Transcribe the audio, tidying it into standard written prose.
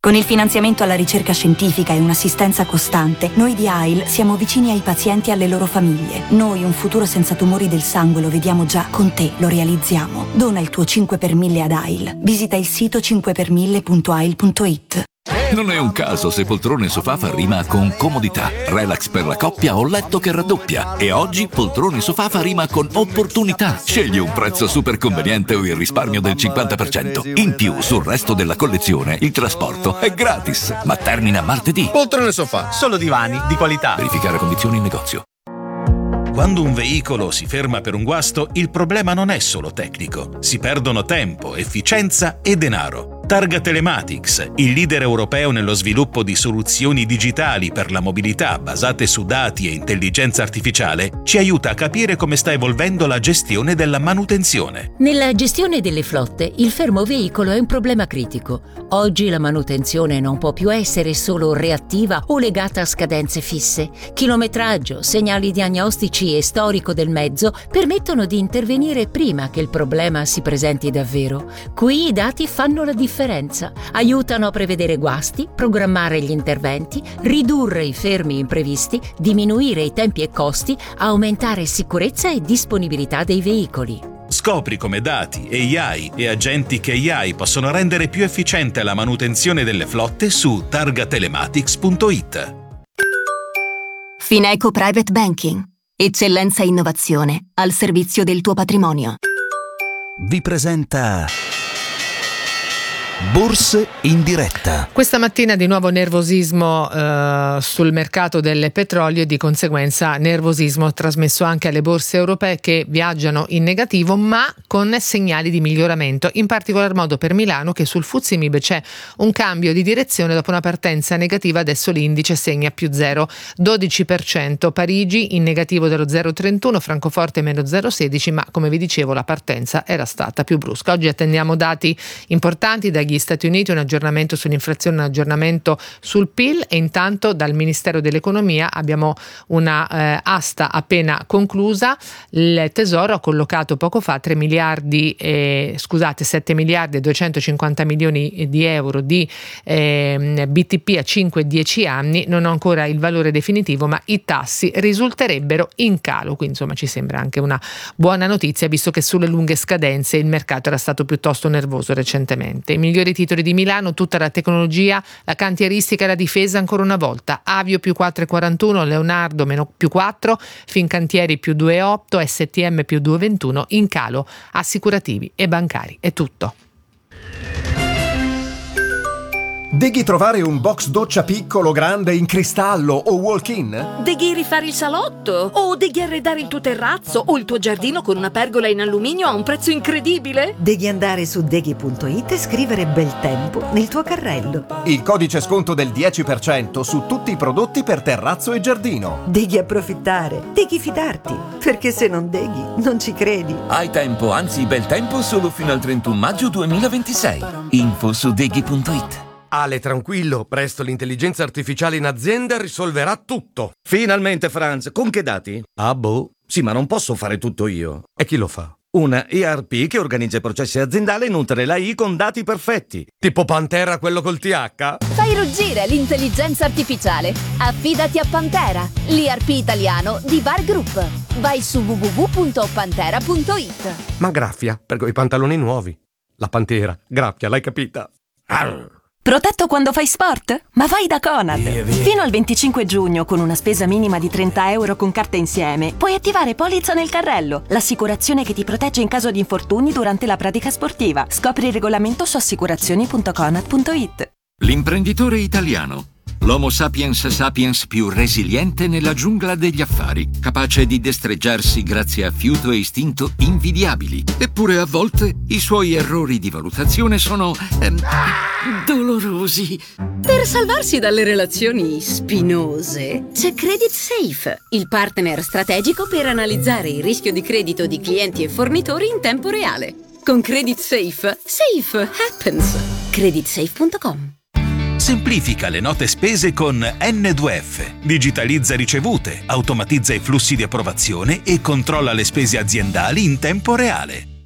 Con il finanziamento alla ricerca scientifica e un'assistenza costante, noi di AIL siamo vicini ai pazienti e alle loro famiglie. Noi un futuro senza tumori del sangue lo vediamo già, con te lo realizziamo. Dona il tuo 5 per 1000 ad AIL. Visita il sito 5per1000.ail.it. Non è un caso se poltrone sofà fa rima con comodità, relax per la coppia o letto che raddoppia. E oggi poltrone sofà fa rima con opportunità. Scegli un prezzo super conveniente o il risparmio del 50%. In più, sul resto della collezione, il trasporto è gratis. Ma termina martedì. Poltrone sofà, solo divani di qualità. Verificare condizioni in negozio. Quando un veicolo si ferma per un guasto, il problema non è solo tecnico. Si perdono tempo, efficienza e denaro. Targa Telematics, il leader europeo nello sviluppo di soluzioni digitali per la mobilità basate su dati e intelligenza artificiale, ci aiuta a capire come sta evolvendo la gestione della manutenzione. Nella gestione delle flotte, il fermo veicolo è un problema critico. Oggi la manutenzione non può più essere solo reattiva o legata a scadenze fisse. Chilometraggio, segnali diagnostici e storico del mezzo permettono di intervenire prima che il problema si presenti davvero. Qui i dati fanno la differenza. Aiutano a prevedere guasti, programmare gli interventi, ridurre i fermi imprevisti, diminuire i tempi e costi, aumentare sicurezza e disponibilità dei veicoli. Scopri come dati, AI e agenti AI possono rendere più efficiente la manutenzione delle flotte su targatelematics.it. Fineco Private Banking. Eccellenza e innovazione al servizio del tuo patrimonio. Vi presenta Borse in diretta. Questa mattina di nuovo nervosismo sul mercato del petrolio e di conseguenza nervosismo trasmesso anche alle borse europee che viaggiano in negativo ma con segnali di miglioramento, in particolar modo per Milano che sul FTSE MIB c'è un cambio di direzione dopo una partenza negativa, adesso l'indice segna più 0,12%, Parigi in negativo dello 0,31%, Francoforte meno 0,16%, ma come vi dicevo la partenza era stata più brusca. Oggi attendiamo dati importanti dagli Stati Uniti, un aggiornamento sull'inflazione, un aggiornamento sul PIL e intanto dal Ministero dell'Economia abbiamo una asta appena conclusa. Il Tesoro ha collocato poco fa 7 miliardi e 250 milioni di euro di BTP a 5-10 anni. Non ho ancora il valore definitivo, ma i tassi risulterebbero in calo, quindi insomma ci sembra anche una buona notizia visto che sulle lunghe scadenze il mercato era stato piuttosto nervoso recentemente. I migliori titoli di Milano, tutta la tecnologia, la cantieristica e la difesa ancora una volta. Avio più 4,41, Leonardo meno più 4, Fincantieri più 2,8, STM più 2,21, in calo assicurativi e bancari. È tutto. Deghi trovare un box doccia piccolo, grande, in cristallo o walk-in? Deghi rifare il salotto? O deghi arredare il tuo terrazzo o il tuo giardino con una pergola in alluminio a un prezzo incredibile? Devi andare su deghi.it e scrivere bel tempo nel tuo carrello. Il codice sconto del 10% su tutti i prodotti per terrazzo e giardino. Devi approfittare, devi fidarti, perché se non deghi non ci credi. Hai tempo, anzi bel tempo solo fino al 31 maggio 2026. Info su deghi.it. Ale, tranquillo, presto l'intelligenza artificiale in azienda risolverà tutto. Finalmente, Franz, con che dati? Ah, boh. Sì, ma non posso fare tutto io. E chi lo fa? Una ERP che organizza i processi aziendali e nutre l'AI con dati perfetti. Tipo Pantera, quello col TH? Fai ruggire l'intelligenza artificiale. Affidati a Pantera, l'ERP italiano di Bar Group. Vai su www.pantera.it. Ma graffia, per quei pantaloni nuovi. La Pantera, graffia, l'hai capita? Arr. Protetto quando fai sport? Ma vai da Conad! Fino al 25 giugno, con una spesa minima di 30 euro con carta insieme, puoi attivare polizza nel carrello, l'assicurazione che ti protegge in caso di infortuni durante la pratica sportiva. Scopri il regolamento su assicurazioni.conad.it. L'imprenditore italiano. L'Homo sapiens sapiens più resiliente nella giungla degli affari, capace di destreggiarsi grazie a fiuto e istinto invidiabili. Eppure a volte i suoi errori di valutazione sono dolorosi. Per salvarsi dalle relazioni spinose, c'è Credit Safe, il partner strategico per analizzare il rischio di credito di clienti e fornitori in tempo reale. Con Credit Safe, safe happens. Creditsafe.com. Semplifica le note spese con N2F. Digitalizza ricevute, automatizza i flussi di approvazione e controlla le spese aziendali in tempo reale.